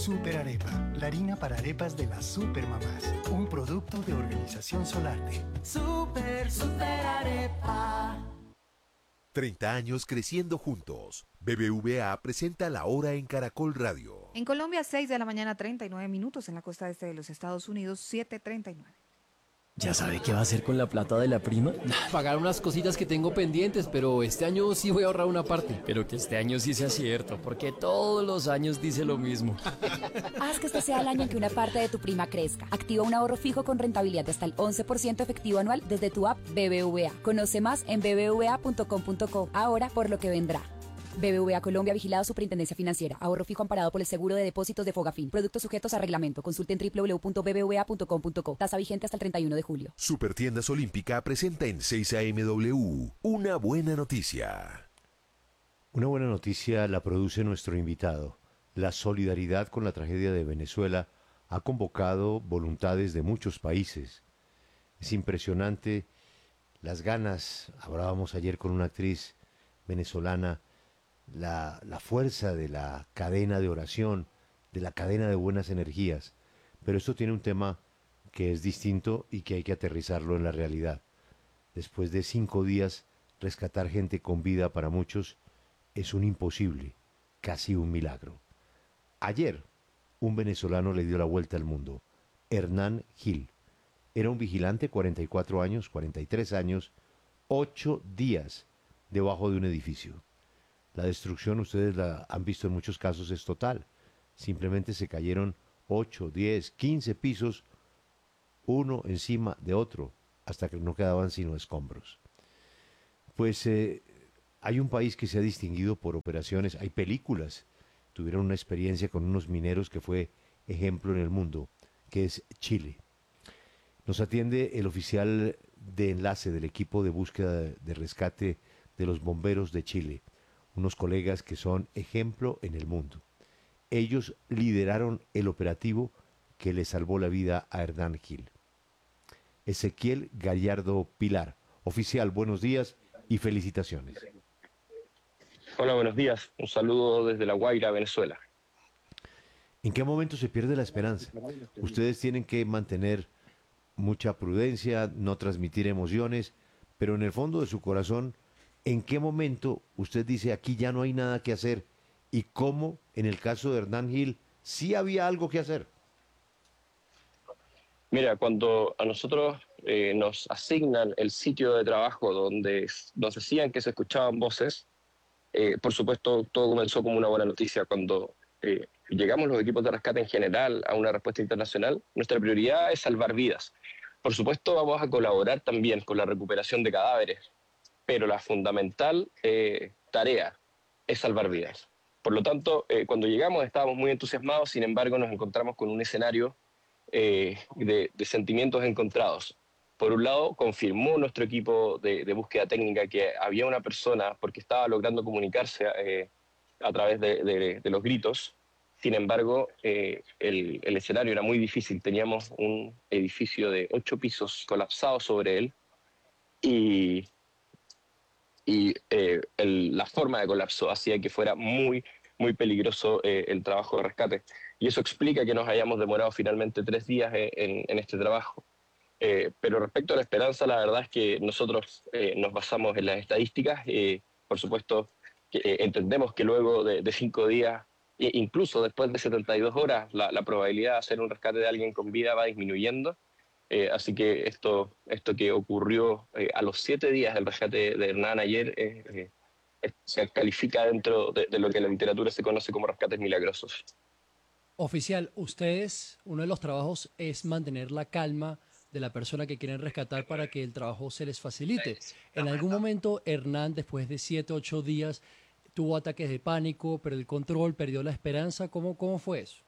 Super Arepa, la harina para arepas de las supermamás. Un producto de Organización Solarte. Super Arepa. 30 años creciendo juntos. BBVA presenta La Hora en Caracol Radio. En Colombia, 6 de la mañana, 39 minutos. En la costa este de los Estados Unidos, 7:39. ¿Ya sabe qué va a hacer con la plata de la prima? Pagar unas cositas que tengo pendientes, pero este año sí voy a ahorrar una parte. Pero que este año sí sea cierto, porque todos los años dice lo mismo. Haz que este sea el año en que una parte de tu prima crezca. Activa un ahorro fijo con rentabilidad de hasta el 11% efectivo anual desde tu app BBVA. Conoce más en bbva.com.co. Ahora por lo que vendrá. BBVA Colombia, vigilado Superintendencia Financiera. Ahorro fijo amparado por el seguro de depósitos de Fogafín. Productos sujetos a reglamento. Consulte en www.bbva.com.co. Tasa vigente hasta el 31 de julio. Supertiendas Olímpica presenta en 6 AMW una buena noticia. Una buena noticia la produce nuestro invitado. La solidaridad con la tragedia de Venezuela ha convocado voluntades de muchos países. Es impresionante las ganas. Hablábamos ayer con una actriz venezolana. La fuerza de la cadena de oración, de la cadena de buenas energías. Pero esto tiene un tema que es distinto y que hay que aterrizarlo en la realidad. Después de 5 días, rescatar gente con vida para muchos es un imposible, casi un milagro. Ayer, un venezolano le dio la vuelta al mundo, Hernán Gil. Era un vigilante, 44 años, 43 años, 8 días debajo de un edificio. La destrucción, ustedes la han visto en muchos casos, es total. Simplemente se cayeron 8, 10, 15 pisos, uno encima de otro, hasta que no quedaban sino escombros. Pues hay un país que se ha distinguido por operaciones, hay películas, tuvieron una experiencia con unos mineros que fue ejemplo en el mundo, que es Chile. Nos atiende el oficial de enlace del equipo de búsqueda de rescate de los bomberos de Chile, unos colegas que son ejemplo en el mundo. Ellos lideraron el operativo que le salvó la vida a Hernán Gil. Ezequiel Gallardo Pilar. Oficial, buenos días y felicitaciones. Hola, buenos días. Un saludo desde La Guaira, Venezuela. ¿En qué momento se pierde la esperanza? Ustedes tienen que mantener mucha prudencia, no transmitir emociones, pero en el fondo de su corazón, ¿en qué momento usted dice aquí ya no hay nada que hacer? ¿Y cómo, en el caso de Hernán Gil, sí había algo que hacer? Mira, cuando a nosotros nos asignan el sitio de trabajo donde nos decían que se escuchaban voces, por supuesto todo comenzó como una buena noticia. Cuando llegamos los equipos de rescate en general a una respuesta internacional, nuestra prioridad es salvar vidas. Por supuesto vamos a colaborar también con la recuperación de cadáveres, pero la fundamental tarea es salvar vidas. Por lo tanto, cuando llegamos estábamos muy entusiasmados, sin embargo nos encontramos con un escenario de sentimientos encontrados. Por un lado, confirmó nuestro equipo de búsqueda técnica que había una persona, porque estaba logrando comunicarse a través de los gritos. Sin embargo, el escenario era muy difícil. Teníamos un edificio de 8 pisos colapsado sobre él y la forma de colapso hacía que fuera muy, muy peligroso el trabajo de rescate. Y eso explica que nos hayamos demorado finalmente 3 días en este trabajo. Pero respecto a la esperanza, la verdad es que nosotros nos basamos en las estadísticas. Por supuesto, entendemos que luego de 5 días, incluso después de 72 horas, la probabilidad de hacer un rescate de alguien con vida va disminuyendo. Así que esto que ocurrió a los 7 días del rescate de Hernán ayer se califica dentro de lo que en la literatura se conoce como rescates milagrosos. Oficial, ustedes, uno de los trabajos es mantener la calma de la persona que quieren rescatar para que el trabajo se les facilite. En algún momento, Hernán, después de 7, 8 días, tuvo ataques de pánico, perdió el control, perdió la esperanza. ¿Cómo fue eso?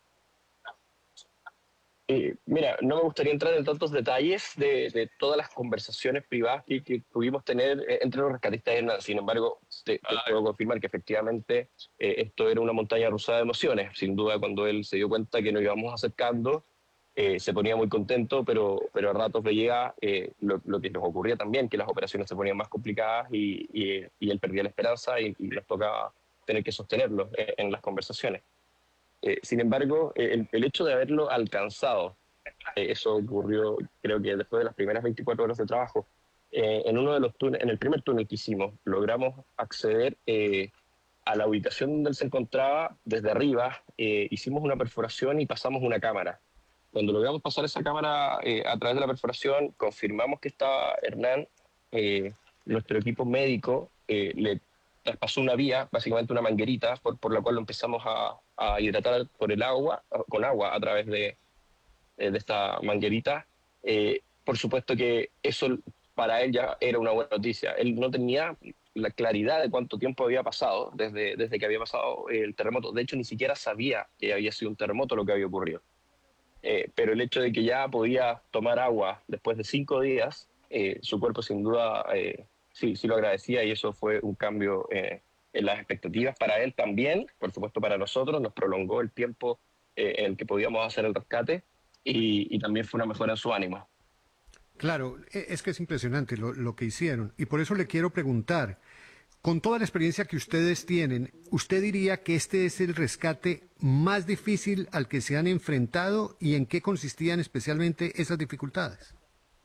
Mira, no me gustaría entrar en tantos detalles de todas las conversaciones privadas que pudimos tener entre los rescatistas y Hernán. Sin embargo, te puedo confirmar que efectivamente esto era una montaña rusa de emociones. Sin duda, cuando él se dio cuenta que nos íbamos acercando, se ponía muy contento, pero a ratos veía lo que nos ocurría también, que las operaciones se ponían más complicadas y él perdía la esperanza y nos tocaba tener que sostenerlo en las conversaciones. Sin embargo, el hecho de haberlo alcanzado, eso ocurrió creo que después de las primeras 24 horas de trabajo, en uno de los en el primer túnel que hicimos, logramos acceder a la ubicación donde él se encontraba desde arriba, hicimos una perforación y pasamos una cámara. Cuando logramos pasar esa cámara a través de la perforación, confirmamos que estaba Hernán, nuestro equipo médico le traspasó una vía, básicamente una manguerita, por la cual lo empezamos a hidratar con agua a través de esta manguerita. Por supuesto que eso para él ya era una buena noticia. Él no tenía la claridad de cuánto tiempo había pasado desde que había pasado el terremoto. De hecho, ni siquiera sabía que había sido un terremoto lo que había ocurrido. Pero el hecho de que ya podía tomar agua después de 5 días, su cuerpo sin duda sí lo agradecía, y eso fue un cambio en las expectativas para él también, por supuesto para nosotros, nos prolongó el tiempo en el que podíamos hacer el rescate, y también fue una mejora en su ánimo. Claro, es que es impresionante lo que hicieron, y por eso le quiero preguntar, con toda la experiencia que ustedes tienen, ¿usted diría que este es el rescate más difícil al que se han enfrentado, y en qué consistían especialmente esas dificultades?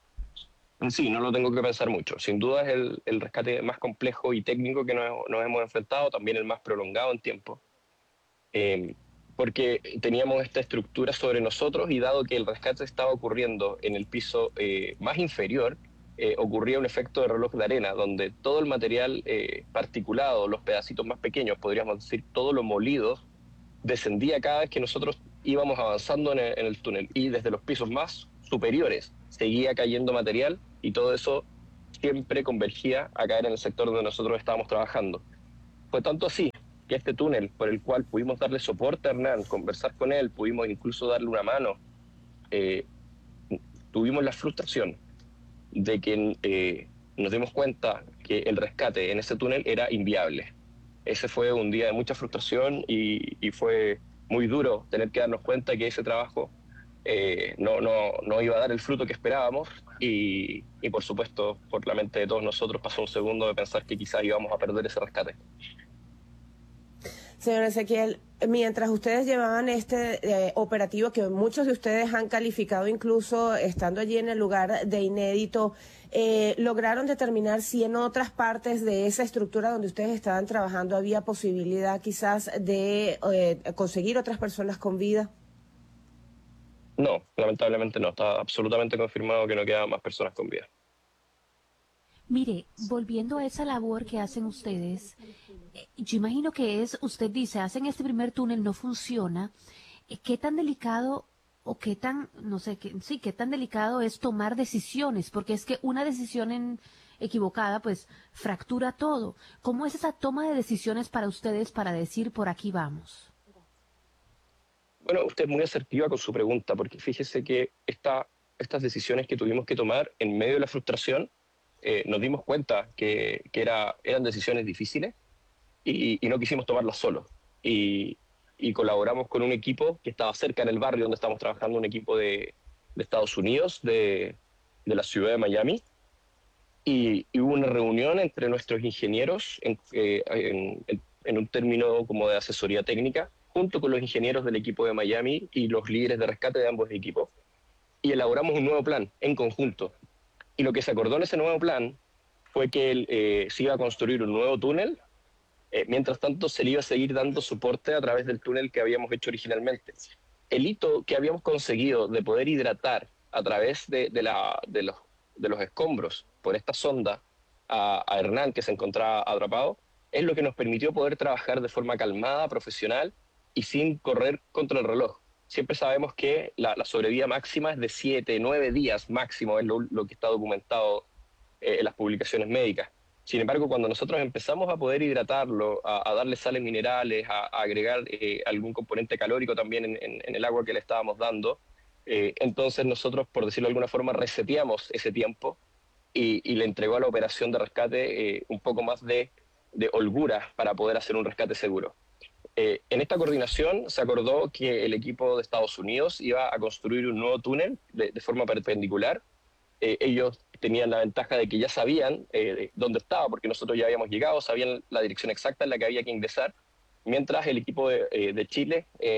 Sí, no lo tengo que pensar mucho. Sin duda es el rescate más complejo y técnico que nos hemos enfrentado, también el más prolongado en tiempo. Porque teníamos esta estructura sobre nosotros, y dado que el rescate estaba ocurriendo en el piso más inferior, ocurría un efecto de reloj de arena, donde todo el material particulado, los pedacitos más pequeños, podríamos decir todo lo molido, descendía cada vez que nosotros íbamos avanzando en el túnel, y desde los pisos más superiores seguía cayendo material, y todo eso siempre convergía a caer en el sector donde nosotros estábamos trabajando. Fue tanto así que este túnel, por el cual pudimos darle soporte a Hernán, conversar con él, pudimos incluso darle una mano, tuvimos la frustración de que nos dimos cuenta que el rescate en ese túnel era inviable. Ese fue un día de mucha frustración, y fue muy duro tener que darnos cuenta que ese trabajo no iba a dar el fruto que esperábamos, y por supuesto por la mente de todos nosotros pasó un segundo de pensar que quizás íbamos a perder ese rescate. Señor Ezequiel, mientras ustedes llevaban este operativo, que muchos de ustedes han calificado incluso estando allí en el lugar de inédito, ¿lograron determinar si en otras partes de esa estructura donde ustedes estaban trabajando había posibilidad quizás de conseguir otras personas con vida? No, lamentablemente no. Está absolutamente confirmado que no quedan más personas con vida. Mire, volviendo a esa labor que hacen ustedes, yo imagino que usted dice, hacen este primer túnel, no funciona. ¿Qué tan delicado o qué tan, no sé, qué tan delicado es tomar decisiones? Porque es que una decisión equivocada, pues, fractura todo. ¿Cómo es esa toma de decisiones para ustedes para decir, por aquí vamos? Bueno, usted es muy asertiva con su pregunta, porque fíjese que estas decisiones que tuvimos que tomar en medio de la frustración, nos dimos cuenta que eran decisiones difíciles, y no quisimos tomarlas solos. Y colaboramos con un equipo que estaba cerca en el barrio donde estamos trabajando, un equipo de Estados Unidos, de la ciudad de Miami, y hubo una reunión entre nuestros ingenieros en un término como de asesoría técnica, junto con los ingenieros del equipo de Miami y los líderes de rescate de ambos equipos, y elaboramos un nuevo plan en conjunto. Y lo que se acordó en ese nuevo plan fue que se iba a construir un nuevo túnel, mientras tanto se le iba a seguir dando soporte a través del túnel que habíamos hecho originalmente. El hito que habíamos conseguido de poder hidratar a través de los escombros por esta sonda a Hernán, que se encontraba atrapado, es lo que nos permitió poder trabajar de forma calmada, profesional y sin correr contra el reloj. Siempre sabemos que la sobrevida máxima es de 7, 9 días máximo, es lo que está documentado en las publicaciones médicas. Sin embargo, cuando nosotros empezamos a poder hidratarlo, a darle sales minerales, a agregar algún componente calórico también en el agua que le estábamos dando, entonces nosotros, por decirlo de alguna forma, reseteamos ese tiempo y le entregó a la operación de rescate un poco más de holgura para poder hacer un rescate seguro. En esta coordinación se acordó que el equipo de Estados Unidos iba a construir un nuevo túnel de forma perpendicular. Ellos tenían la ventaja de que ya sabían dónde estaba, porque nosotros ya habíamos llegado, sabían la dirección exacta en la que había que ingresar, mientras el equipo de Chile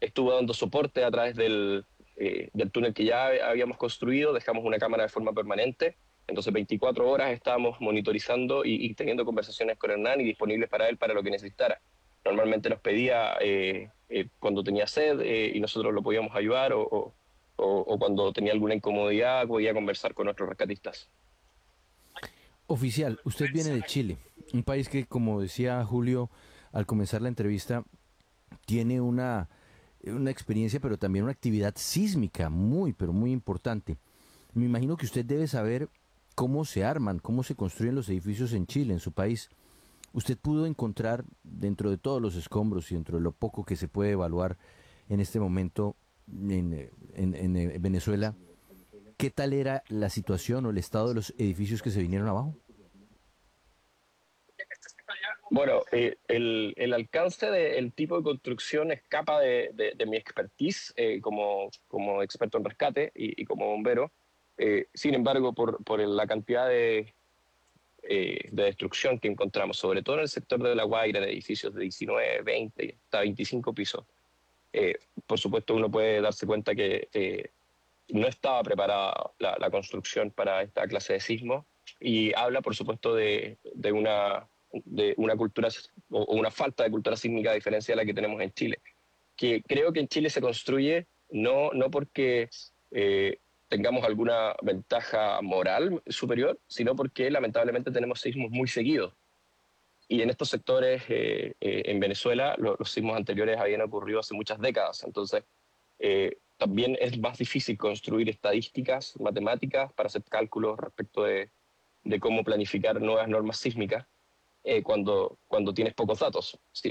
estuvo dando soporte a través del túnel que ya habíamos construido. Dejamos una cámara de forma permanente, entonces 24 horas estábamos monitorizando y teniendo conversaciones con Hernán y disponibles para él para lo que necesitara. Normalmente nos pedía cuando tenía sed y nosotros lo podíamos ayudar, o cuando tenía alguna incomodidad podía conversar con nuestros rescatistas. Oficial, usted viene de Chile, un país que, como decía Julio al comenzar la entrevista, tiene una experiencia, pero también una actividad sísmica muy, pero muy importante. Me imagino que usted debe saber cómo se arman, cómo se construyen los edificios en Chile, en su país. ¿Usted pudo encontrar, dentro de todos los escombros y dentro de lo poco que se puede evaluar en este momento en Venezuela, qué tal era la situación o el estado de los edificios que se vinieron abajo? Bueno, el alcance del tipo de construcción escapa de mi expertise como experto en rescate y como bombero. Sin embargo, por la cantidad de destrucción que encontramos, sobre todo en el sector de La Guaira, de edificios de 19, 20, hasta 25 pisos, por supuesto uno puede darse cuenta que no estaba preparada la construcción para esta clase de sismo, y habla, por supuesto, de una cultura o una falta de cultura sísmica a diferencia de la que tenemos en Chile, que creo que en Chile se construye no porque tengamos alguna ventaja moral superior, sino porque lamentablemente tenemos sismos muy seguidos. Y en estos sectores, en Venezuela, los sismos anteriores habían ocurrido hace muchas décadas. Entonces, también es más difícil construir estadísticas, matemáticas, para hacer cálculos respecto de cómo planificar nuevas normas sísmicas cuando tienes pocos datos. Sí,